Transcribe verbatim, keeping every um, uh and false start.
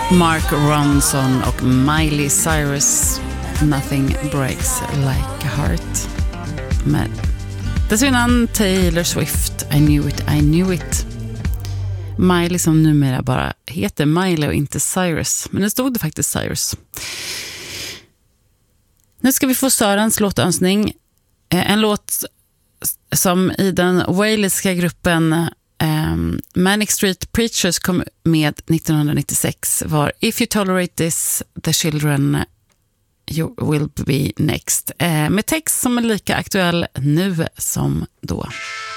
Mark Ronson och Miley Cyrus, Nothing Breaks Like a Heart. Med dessförinnan Taylor Swift, I Knew It, I Knew It. Miley som numera bara heter Miley och inte Cyrus. Men det stod det faktiskt Cyrus. Nu ska vi få Sörens låtönskning. En låt som i den walesiska gruppen Um, Manic Street Preachers kom med nittonhundranittiosex var If You Tolerate This, The Children You Will Be Next, uh, med text som är lika aktuell nu som då.